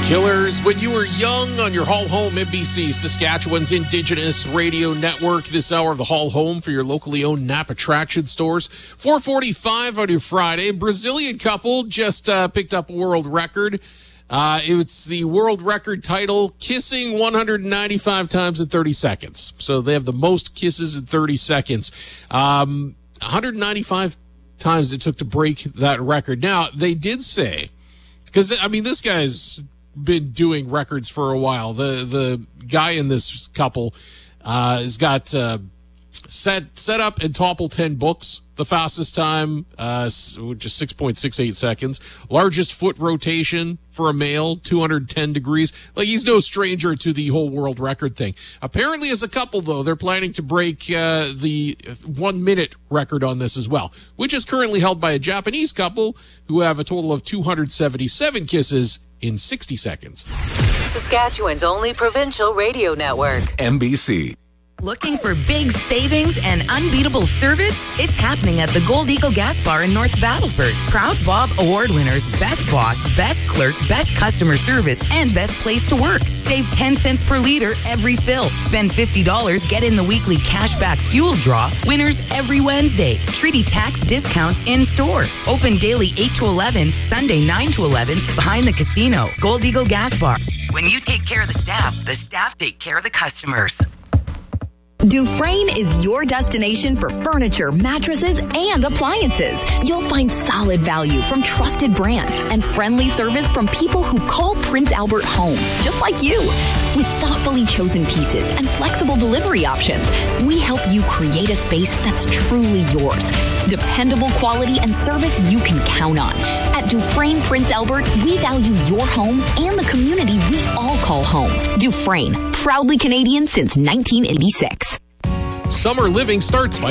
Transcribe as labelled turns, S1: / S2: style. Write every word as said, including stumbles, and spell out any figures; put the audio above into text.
S1: Killers, when you were young on your Haul Home, N B C, Saskatchewan's Indigenous radio network. This hour of the Haul Home for your locally owned Napa Traction stores. four forty-five on your Friday. Brazilian couple just uh, picked up a world record. Uh, it's the world record title, kissing one hundred ninety-five times in thirty seconds. So they have the most kisses in thirty seconds. Um, one hundred ninety-five times it took to break that record. Now, they did say, because, I mean, this guy's been doing records for a while. The the guy in this couple uh, has got uh, set set up and topple ten books. The fastest time, uh, which is six point six eight seconds. Largest foot rotation for a male, two hundred ten degrees. Like, he's no stranger to the whole world record thing. Apparently, as a couple, though, they're planning to break uh, the one-minute record on this as well, which is currently held by a Japanese couple who have a total of two hundred seventy-seven kisses in sixty seconds.
S2: Saskatchewan's only provincial radio network.
S3: N B C.
S4: Looking for big savings and unbeatable service? It's happening at the Gold Eagle Gas Bar in North Battleford. Proud Bob Award winners, Best Boss, Best Clerk, Best Customer Service, and Best Place to Work. Save ten cents per liter every fill. Spend fifty dollars, get in the weekly cashback fuel draw. Winners every Wednesday. Treaty tax discounts in store. Open daily eight to eleven, Sunday nine to eleven, behind the casino. Gold Eagle Gas Bar. When you take care of the staff, the staff take care of the customers.
S5: Dufresne is your destination for furniture, mattresses, and appliances. You'll find solid value from trusted brands and friendly service from people who call Prince Albert home, just like you. With thoughtfully chosen pieces and flexible delivery options, we help you create a space that's truly yours. Dependable quality and service you can count on. At Dufresne Prince Albert, we value your home and the community we all call home. Dufresne, proudly Canadian since nineteen eighty-six.
S1: Summer living starts